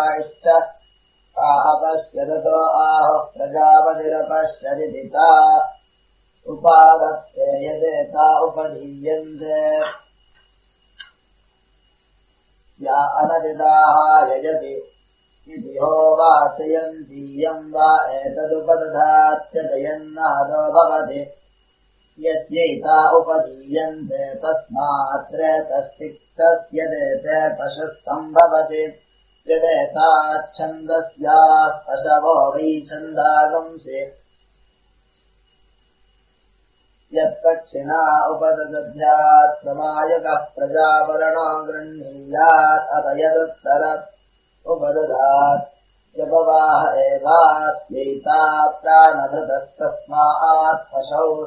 इष्ट अपश्यतो आहुः प्रजापतिरपश्यदिता उपादत्ते यदेता उपधीयन्ते या अनदिदाः यजति इति होवाचयन्तीयम् वा एतदुपदधात्यदयन्नादो भवति यस्यैता उपधीयन्ते तस्मात्र तस्तिक्तस्यदेते पशुः सम्भवति यदेताच्छन्दस्याः पशवो वै छन्दागंसि यत्पक्षिणा उपददध्यात् समायकः प्रजावरणो गृह्णीयात् अथ यदुत्तर उपददात् यपवाह एवास्यैता प्राणभृतस्तस्मात् पशौ